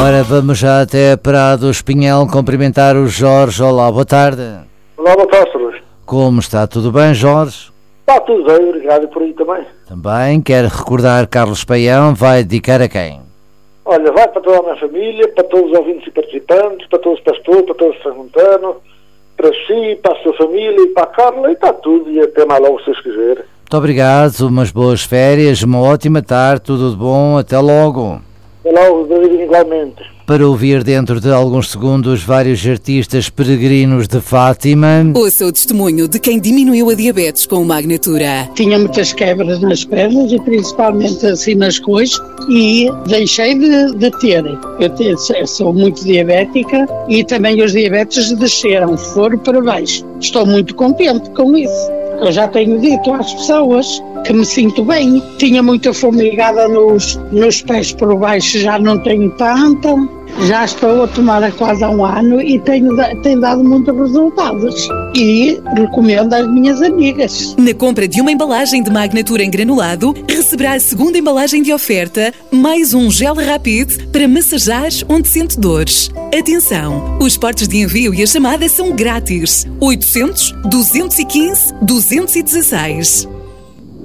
Ora, vamos já até para do Espinhel cumprimentar o Jorge. Olá, boa tarde. Olá, boa tarde, Sr. Como está? Tudo bem, Jorge? Está tudo bem, obrigado, e por aí também. Também, quero recordar Carlos Paião, vai dedicar a quem? Olha, vai para toda a minha família, para todos os ouvintes e participantes, para todos os pastores, para todos os transmontanos, para si, para a sua família e para a Carla, e está tudo, e até mais logo, se vocês quiserem. Muito obrigado, umas boas férias, uma ótima tarde, tudo de bom, até logo. Até logo, David, igualmente. Para ouvir dentro de alguns segundos vários artistas peregrinos de Fátima. Ouça o testemunho de quem diminuiu a diabetes com o Magnatura. Tinha muitas quebras nas pernas e principalmente assim nas coxas e deixei de ter. Eu sou muito diabética e também os diabetes desceram, foram para baixo. Estou muito contente com isso. Eu já tenho dito às pessoas que me sinto bem. Tinha muita formigada nos pés por baixo, já não tenho tanta. Já estou a tomar há quase há um ano e tem dado muitos resultados. E recomendo às minhas amigas. Na compra de uma embalagem de Magnatura em granulado, receberá a segunda embalagem de oferta, mais um gel Rapid para massajar onde sente dores. Atenção, os portos de envio e a chamada são grátis. 800 215 216.